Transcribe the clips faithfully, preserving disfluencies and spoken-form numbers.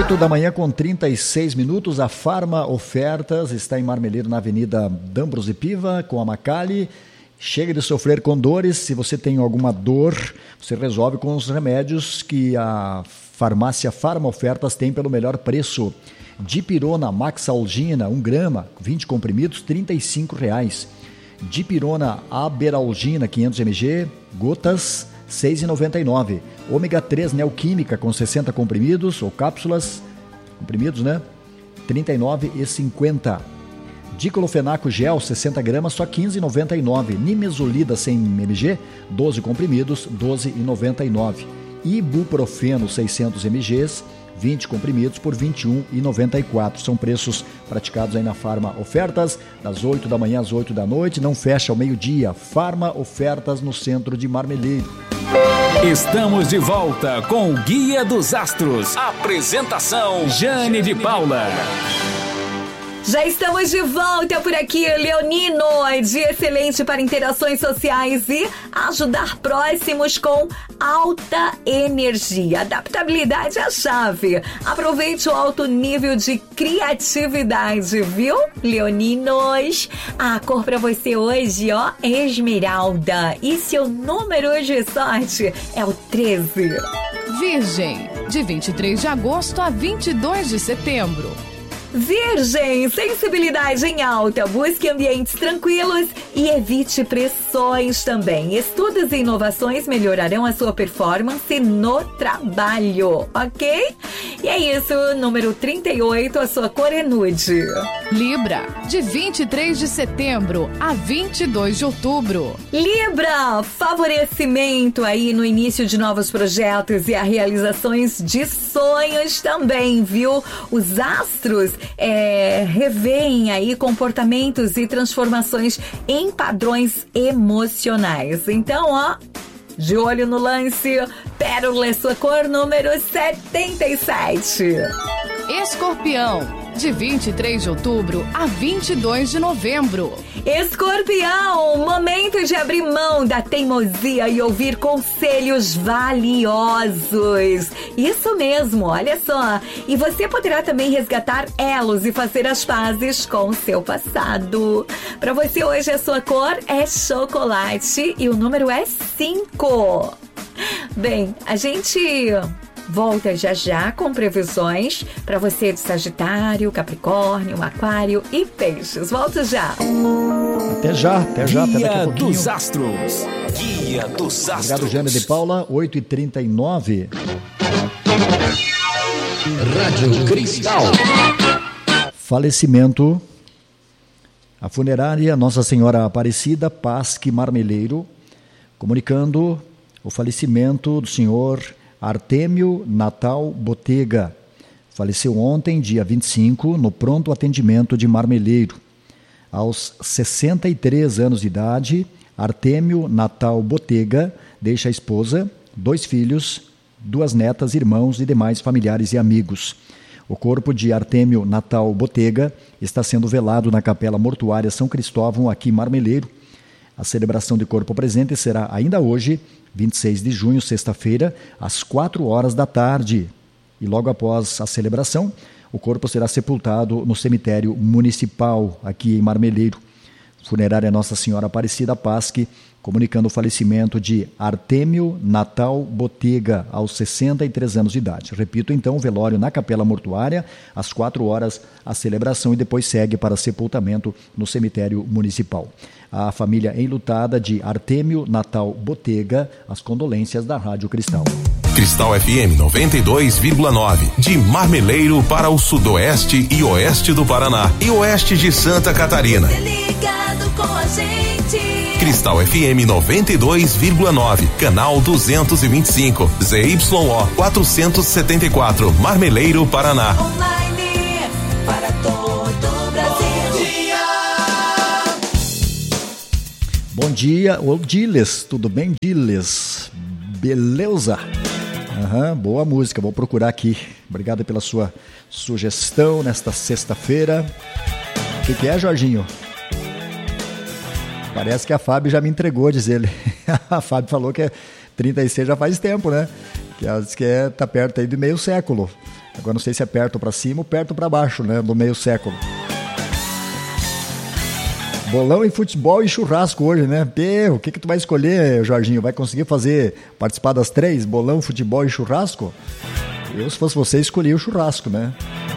oito da manhã com trinta e seis minutos, a Farma Ofertas está em Marmeleiro, na Avenida D'Ambros e Piva, com a Macali. Chega de sofrer com dores, se você tem alguma dor, você resolve com os remédios que a farmácia Farma Ofertas tem pelo melhor preço. Dipirona Maxalgina, um grama, vinte comprimidos, trinta e cinco reais. Dipirona Aberalgina, quinhentos mililitros, gotas, seis reais e noventa e nove centavos. Ômega três Neoquímica com sessenta comprimidos ou cápsulas, comprimidos, né? trinta e nove reais e cinquenta centavos. Diclofenaco Gel, sessenta gramas, só quinze reais e noventa e nove centavos. Nimesulida cem mililitros, doze comprimidos, doze reais e noventa e nove centavos. Ibuprofeno seiscentos mililitros, vinte comprimidos por vinte e um reais e noventa e quatro centavos. São preços praticados aí na Farma Ofertas, das oito da manhã às oito da noite, não fecha ao meio-dia. Farma Ofertas no centro de Marmeleiro. Estamos de volta com o Guia dos Astros. Apresentação Jane de Paula. Já estamos de volta por aqui, Leonino, dia excelente para interações sociais e ajudar próximos com alta energia. Adaptabilidade é a chave. Aproveite o alto nível de criatividade, viu, Leoninos? A cor para você hoje, ó, é esmeralda. E seu número de sorte é o treze. Virgem, de vinte e três de agosto a vinte e dois de setembro. Virgem, sensibilidade em alta, busque ambientes tranquilos e evite pressões também. Estudos e inovações melhorarão a sua performance no trabalho, ok? E é isso, número trinta e oito, a sua cor é nude. Libra, de vinte e três de setembro a vinte e dois de outubro. Libra, favorecimento aí no início de novos projetos e a realizações de sonhos também, viu? Os astros É, revêem aí comportamentos e transformações em padrões emocionais. Então, ó, de olho no lance, pérola, sua cor número setenta e sete. Escorpião, de vinte e três de outubro a vinte e dois de novembro. Escorpião, momento de abrir mão da teimosia e ouvir conselhos valiosos. Isso mesmo, olha só. E você poderá também resgatar elos e fazer as pazes com o seu passado. Para você hoje a sua cor é chocolate e o número é cinco. Bem, a gente volta já já com previsões para você de Sagitário, Capricórnio, Aquário e Peixes. Volto já. Até já, até já, até daqui a pouquinho. Guia dos Astros. Guia dos Astros. Obrigado, Jane de Paula, oito e trinta e nove. Rádio Cristal. Falecimento. A funerária Nossa Senhora Aparecida, Pasque Marmeleiro, comunicando o falecimento do senhor Artêmio Natal Botega. Faleceu ontem, dia vinte e cinco, no pronto atendimento de Marmeleiro. Aos sessenta e três anos de idade, Artêmio Natal Botega deixa a esposa, dois filhos, duas netas, irmãos e demais familiares e amigos. O corpo de Artêmio Natal Botega está sendo velado na Capela Mortuária São Cristóvão, aqui em Marmeleiro. A celebração de corpo presente será ainda hoje, vinte e seis de junho, sexta-feira, às quatro horas da tarde. E logo após a celebração, o corpo será sepultado no cemitério municipal, aqui em Marmeleiro. Funerária Nossa Senhora Aparecida Pasque, comunicando o falecimento de Artêmio Natal Botega, aos sessenta e três anos de idade. Repito, então, o velório na Capela Mortuária, às quatro horas, a celebração e depois segue para sepultamento no cemitério municipal. A família enlutada de Artêmio Natal Botega, as condolências da Rádio Cristal. Cristal F M noventa e dois vírgula nove, de Marmeleiro para o sudoeste e oeste do Paraná e oeste de Santa Catarina. Ligado com a gente. Cristal F M noventa e dois vírgula nove, canal duzentos e vinte e cinco, Z Y O quatrocentos e setenta e quatro, Marmeleiro, Paraná. Online para todo o Brasil. Bom dia, ô Diles, tudo bem, Diles? Beleza? Uhum, boa música, vou procurar aqui. Obrigado pela sua sugestão nesta sexta-feira. O que, que é, Jorginho? Parece que a Fábio já me entregou, diz ele. A Fábio falou que trinta e seis já faz tempo, né? Que acho que é, tá perto aí de meio século. Agora não sei se é perto para cima ou perto para baixo, né? Do meio século. Bolão e futebol e churrasco hoje, né? Pê, o que que tu vai escolher, Jorginho? Vai conseguir fazer, participar das três? Bolão, futebol e churrasco? Eu, se fosse você, escolhi o churrasco, né?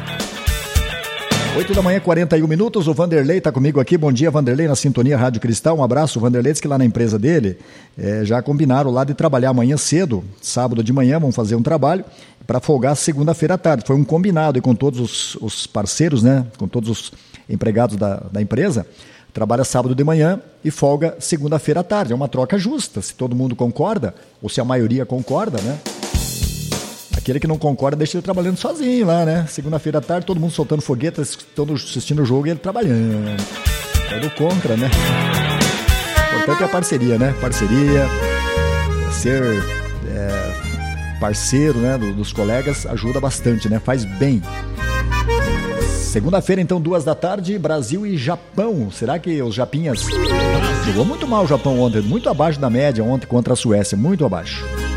oito da manhã, quarenta e um minutos, o Vanderlei está comigo aqui. Bom dia, Vanderlei, na Sintonia Rádio Cristal. Um abraço. O Vanderlei disse que lá na empresa dele é, já combinaram lá de trabalhar amanhã cedo, sábado de manhã, vão fazer um trabalho para folgar segunda-feira à tarde. Foi um combinado e com todos os, os parceiros, né, com todos os empregados da, da empresa. Trabalha sábado de manhã e folga segunda-feira à tarde. É uma troca justa, se todo mundo concorda, ou se a maioria concorda, né? Aquele que não concorda deixa ele trabalhando sozinho lá, né? Segunda-feira à tarde, todo mundo soltando foguetas, todos assistindo o jogo e ele trabalhando. É do contra, né? Portanto, é a parceria, né? Parceria, ser é, parceiro, né, dos colegas ajuda bastante, né? Faz bem. Segunda-feira, então, duas da tarde, Brasil e Japão. Será que os japinhas... Jogou muito mal o Japão ontem, muito abaixo da média ontem contra a Suécia, muito abaixo.